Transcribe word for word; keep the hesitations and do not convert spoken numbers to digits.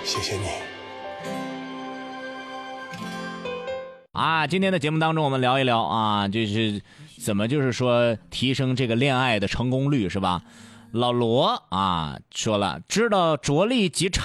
谢谢你。 啊，今天的节目当中我们聊一聊啊，就是怎么就是说提升这个恋爱的成功率，是吧？老罗啊说了，知道着力即差